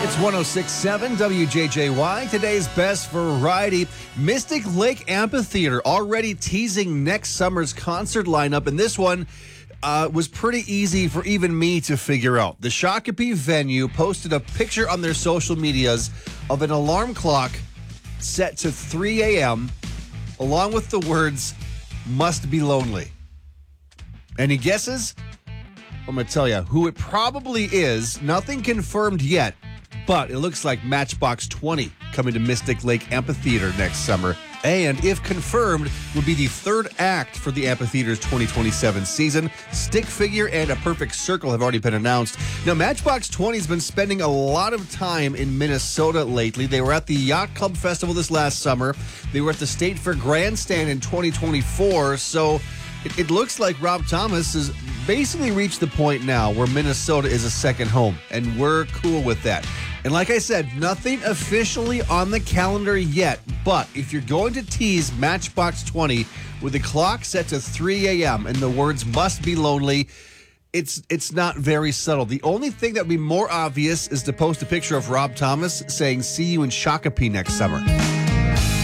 It's 106.7 WJJY. Today's best variety. Mystic Lake Amphitheater already teasing next summer's concert lineup, and this one was pretty easy for even me to figure out. The Shakopee venue posted a picture on their social medias of an alarm clock set to 3 a.m. along with the words, "Must be lonely." Any guesses? I'm going to tell you who it probably is. Nothing confirmed yet, but it looks like Matchbox 20 coming to Mystic Lake Amphitheater next summer. And if confirmed, would be the third act for the Amphitheater's 2027 season. Stick Figure and A Perfect Circle have already been announced. Now, Matchbox 20 has been spending a lot of time in Minnesota lately. They were at the Yacht Club Festival this last summer. They were at the State Fair Grandstand in 2024. So it looks like Rob Thomas has basically reached the point now where Minnesota is a second home, and we're cool with that. And like I said, nothing officially on the calendar yet, but if you're going to tease Matchbox 20 with the clock set to 3 a.m. and the words "must be lonely," it's not very subtle. The only thing that would be more obvious is to post a picture of Rob Thomas saying, "See you in Shakopee next summer."